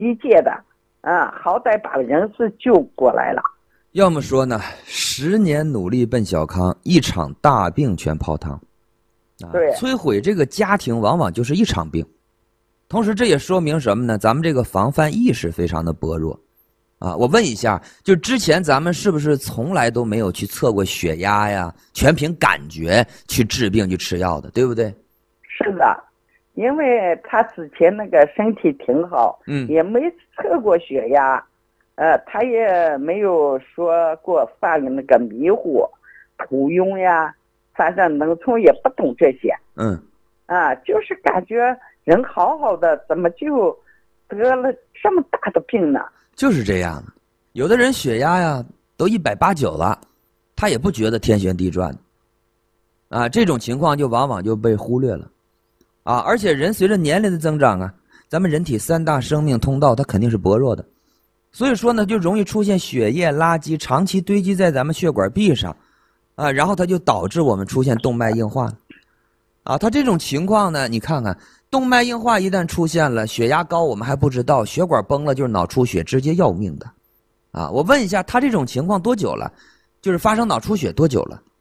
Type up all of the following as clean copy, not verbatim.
一届的，好歹把人是救过来了。 要么说呢，10年努力奔小康，一场大病全泡汤。 对， 摧毁这个家庭往往就是一场病。同时这也说明什么呢？咱们这个防范意识非常的薄弱。我问一下，就之前咱们是不是从来都没有去测过血压呀？全凭感觉去治病去吃药的，对不对？ 是的，因为他之前那个身体挺好，也没测过血压，他也没有说过犯那个迷糊、普庸呀，反正农村也不懂这些。就是感觉人好好的，怎么就得了这么大的病呢？ 就是这样的，有的人血压呀都180-90了，他也不觉得天旋地转的，这种情况就往往就被忽略了，而且人随着年龄的增长咱们人体3大生命通道它肯定是薄弱的，所以说呢就容易出现血液垃圾长期堆积在咱们血管壁上，然后它就导致我们出现动脉硬化了，它这种情况呢，你看看。动脉硬化一旦出现了，血压高我们还不知道，血管崩了就是脑出血，直接要命的。我问一下，他这种情况多久了？就是发生脑出血多久了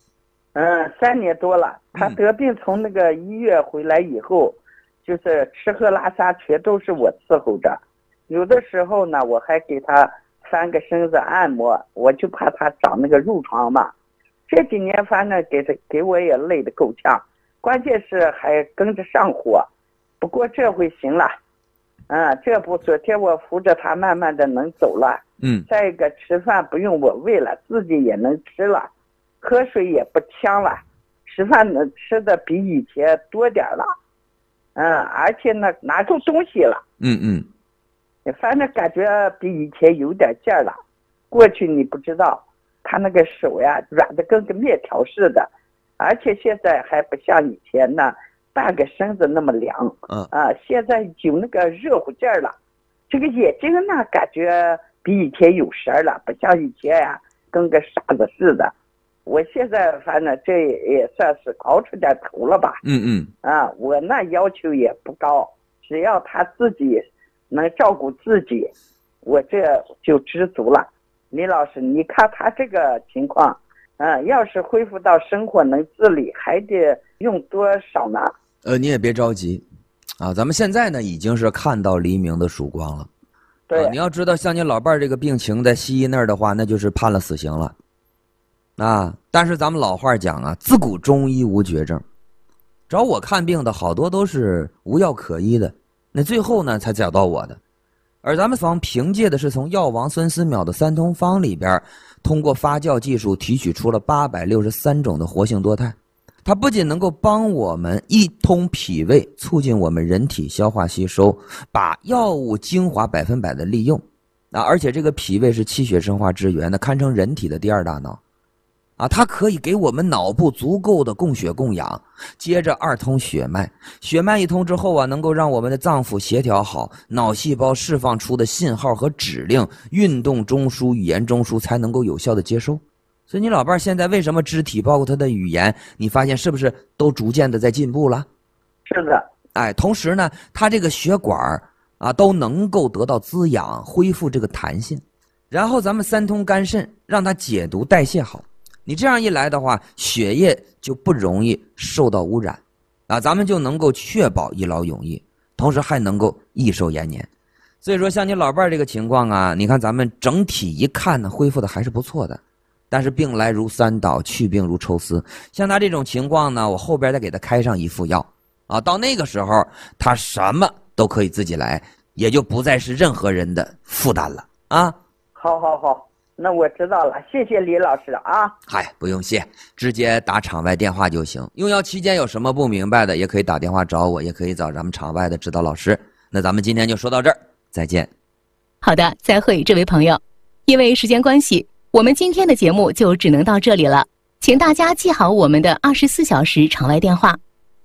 ？3年多了。他得病从那个医院回来以后，就是吃喝拉撒全都是我伺候着。有的时候呢，我还给他翻个身子按摩，我就怕他长那个褥疮嘛。这几年反正给我也累得够呛，关键是还跟着上火。不过这回行了，这不昨天我扶着他慢慢的能走了，再一个吃饭不用我喂了，自己也能吃了，喝水也不呛了，吃饭能吃的比以前多点了，而且呢拿出东西了，反正感觉比以前有点劲儿了。过去你不知道，他那个手呀软的跟个面条似的，而且现在还不像以前呢。半个身子那么凉，现在有那个热乎劲儿了。这个眼睛呢，感觉比以前有神儿了，不像以前呀，跟个傻子似的。我现在反正这也算是熬出点头了吧。我那要求也不高，只要他自己能照顾自己，我这就知足了。李老师，你看他这个情况，要是恢复到生活能自理，还得用多少呢？ 你也别着急咱们现在呢已经是看到黎明的曙光了。 对， 你要知道像你老伴儿这个病情在西医那儿的话，那就是判了死刑了但是咱们老话讲自古中医无绝症，找我看病的好多都是无药可医的，那最后呢才找到我的。而咱们方凭借的是从药王孙思邈的3通方里边，通过发酵技术提取出了863种的活性多肽，它不仅能够帮我们一通脾胃，促进我们人体消化吸收，把药物精华100%的利用而且这个脾胃是气血生化之源的，堪称人体的第2大脑它可以给我们脑部足够的供血供氧，接着2通血脉，血脉一通之后能够让我们的脏腑协调好，脑细胞释放出的信号和指令，运动中枢、语言中枢才能够有效的接收。所以你老伴现在为什么肢体包括他的语言，你发现是不是都逐渐的在进步了？ 是的。 同时呢，他这个血管都能够得到滋养，恢复这个弹性。然后咱们3通肝肾，让它解毒代谢好。你这样一来的话，血液就不容易受到污染咱们就能够确保一劳永逸，同时还能够益寿延年。所以说像你老伴这个情况你看咱们整体一看呢，恢复的还是不错的。但是病来如山倒，去病如抽丝，像他这种情况呢，我后边再给他开上一副药到那个时候他什么都可以自己来，也就不再是任何人的负担了好，那我知道了，谢谢李老师嗨，不用谢，直接打场外电话就行。用药期间有什么不明白的，也可以打电话找我，也可以找咱们场外的指导老师。那咱们今天就说到这儿，再见。 好的，再会，这位朋友。因为时间关系，我们今天的节目就只能到这里了，请大家记好我们的24小时场外电话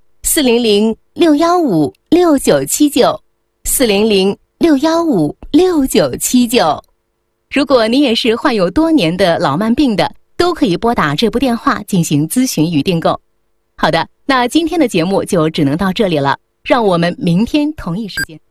：400-615-6979 400-615-6979。如果你也是患有多年的老慢病的，都可以拨打这部电话进行咨询与订购。好的，那今天的节目就只能到这里了，让我们明天同一时间。